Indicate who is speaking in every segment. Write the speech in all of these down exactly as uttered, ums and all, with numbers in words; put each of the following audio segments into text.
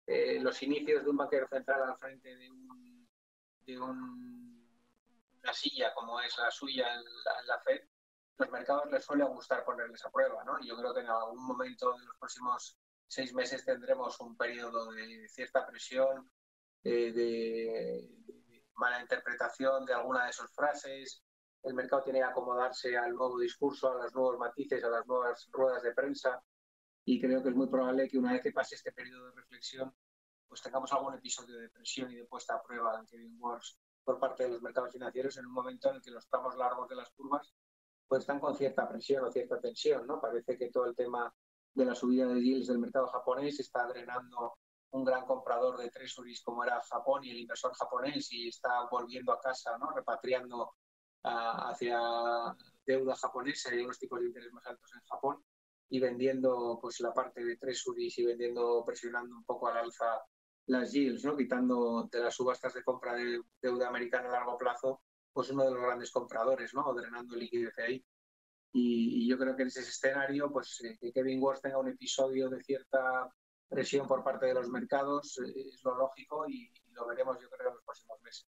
Speaker 1: eh, los inicios de un banquero central al frente de, un, de un, una silla como es la suya en la, en la Fed, los mercados les suele gustar ponerles a prueba, ¿no? Y yo creo que en algún momento de los próximos seis meses tendremos un periodo de cierta presión, eh, de, de mala interpretación de alguna de sus frases. El mercado tiene que acomodarse al nuevo discurso, a los nuevos matices, a las nuevas ruedas de prensa, y creo que es muy probable que una vez que pase este periodo de reflexión, pues tengamos algún episodio de presión y de puesta a prueba de Kevin Warsh por parte de los mercados financieros en un momento en el que los tramos largos de las curvas pues están con cierta presión o cierta tensión, ¿no? Parece que todo el tema de la subida de yields del mercado japonés está drenando un gran comprador de treasuries como era Japón y el inversor japonés, y está volviendo a casa, ¿no? Repatriando uh, hacia deuda japonesa y unos tipos de interés más altos en Japón, y vendiendo pues la parte de treasuries y vendiendo, presionando un poco al alza las yields, ¿no? Quitando de las subastas de compra de deuda americana a largo plazo pues uno de los grandes compradores, ¿no? Drenando liquidez ahí. Y, y yo creo que en ese escenario, pues eh, que Kevin Warsh tenga un episodio de cierta presión por parte de los mercados eh, es lo lógico, y, y lo veremos yo creo en los próximos meses.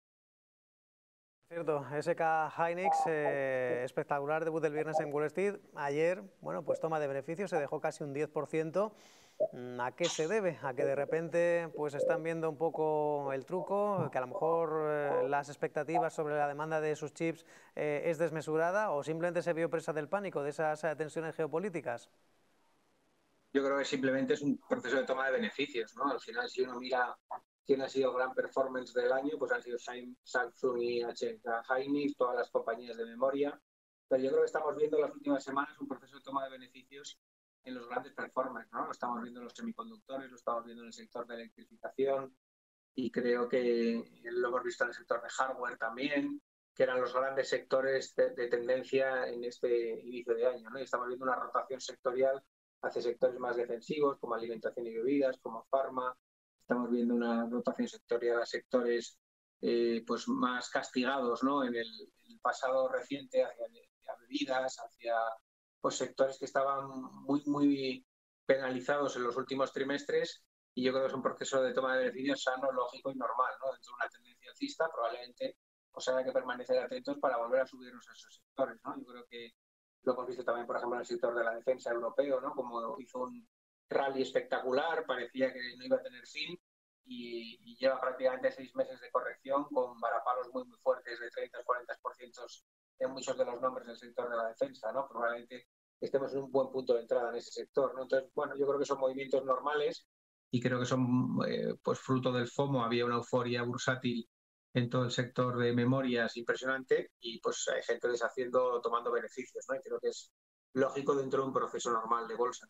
Speaker 2: Cierto, S K Hynix, eh, espectacular debut del viernes en Wall Street. Ayer, bueno, pues toma de beneficios, se dejó casi un diez por ciento. ¿A qué se debe? ¿A que de repente pues están viendo un poco el truco, que a lo mejor eh, las expectativas sobre la demanda de sus chips eh, es desmesurada, o simplemente se vio presa del pánico de esas eh, tensiones geopolíticas?
Speaker 1: Yo creo que simplemente es un proceso de toma de beneficios, ¿no? Al final, si uno mira quién ha sido el gran performance del año, pues han sido Samsung y H K Hynix, todas las compañías de memoria. Pero yo creo que estamos viendo en las últimas semanas un proceso de toma de beneficios en los grandes performers, ¿no? Lo estamos viendo en los semiconductores, lo estamos viendo en el sector de electrificación, y creo que lo hemos visto en el sector de hardware también, que eran los grandes sectores de, de tendencia en este inicio de año, ¿no? Y estamos viendo una rotación sectorial hacia sectores más defensivos, como alimentación y bebidas, como farma. Estamos viendo una rotación sectorial a sectores eh, pues más castigados, ¿no? En el, en el pasado reciente, hacia, hacia bebidas, hacia pues, sectores que estaban muy, muy penalizados en los últimos trimestres. Y yo creo que es un proceso de toma de beneficios sano, lógico y normal, ¿no? Dentro de una tendencia alcista, probablemente pues haya que permanecer atentos para volver a subirnos a esos sectores, ¿no? Yo creo que lo hemos visto también, por ejemplo, en el sector de la defensa europeo, ¿no? Como hizo un rally espectacular, parecía que no iba a tener fin, y, y lleva prácticamente seis meses de corrección con varapalos muy, muy fuertes de treinta a cuarenta por ciento en muchos de los nombres del sector de la defensa, ¿no? Probablemente estemos en un buen punto de entrada en ese sector, ¿no? Entonces, bueno, yo creo que son movimientos normales, y creo que son eh, pues fruto del FOMO. Había una euforia bursátil en todo el sector de memorias impresionante, y pues hay gente deshaciendo, tomando beneficios, ¿no? Y creo que es lógico dentro de un proceso normal de bolsa.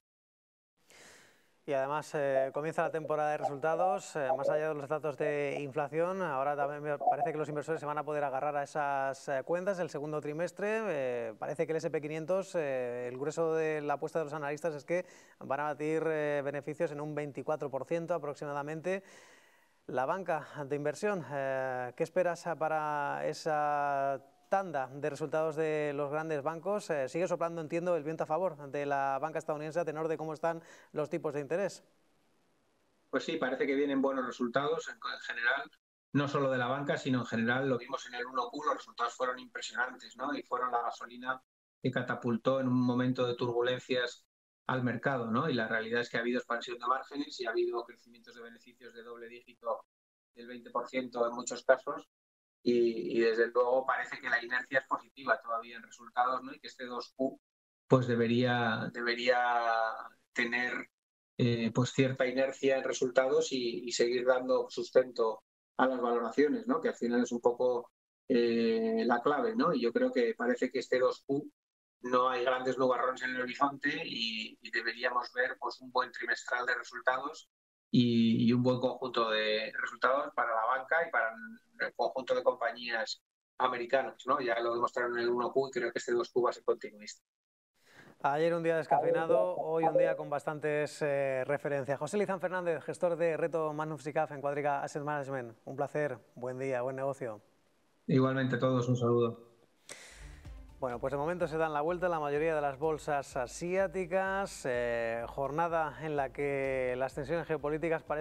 Speaker 2: Y además eh, comienza la temporada de resultados, eh, más allá de los datos de inflación, ahora también me parece que los inversores se van a poder agarrar a esas eh, cuentas del segundo trimestre. Eh, parece que el ese and pe quinientos, eh, el grueso de la apuesta de los analistas es que van a batir eh, beneficios en un veinticuatro por ciento aproximadamente. La banca de inversión, eh, ¿qué esperas para esa tanda de resultados de los grandes bancos? Eh, sigue soplando, entiendo, el viento a favor de la banca estadounidense a tenor de cómo están los tipos de interés.
Speaker 1: Pues sí, parece que vienen buenos resultados en, en general, no solo de la banca, sino en general. Lo vimos en el uno Q, los resultados fueron impresionantes, ¿no? Y fueron la gasolina que catapultó en un momento de turbulencias al mercado, ¿no? Y la realidad es que ha habido expansión de márgenes y ha habido crecimientos de beneficios de doble dígito del veinte por ciento en muchos casos, y, y desde luego parece que la inercia es positiva todavía en resultados, ¿no? Y que este dos Q pues debería, debería tener eh, pues cierta inercia en resultados, y, y seguir dando sustento a las valoraciones, ¿no? Que al final es un poco eh, la clave, ¿no? Y yo creo que parece que este dos Q no hay grandes nubarrones en el horizonte, y, y deberíamos ver pues un buen trimestral de resultados, y, y un buen conjunto de resultados para la banca y para el conjunto de compañías americanas, ¿no? Ya lo demostraron en el uno Q, y creo que este dos Q va a ser continuista.
Speaker 2: Ayer un día descafeinado, hoy un día con bastantes eh, referencias. José Lizán Fernández, gestor de Reto Manufsicaf en Quadriga Asset Management. Un placer, buen día, buen negocio.
Speaker 1: Igualmente a todos, un saludo.
Speaker 2: Bueno, pues de momento se dan la vuelta la mayoría de las bolsas asiáticas, eh, jornada en la que las tensiones geopolíticas parecen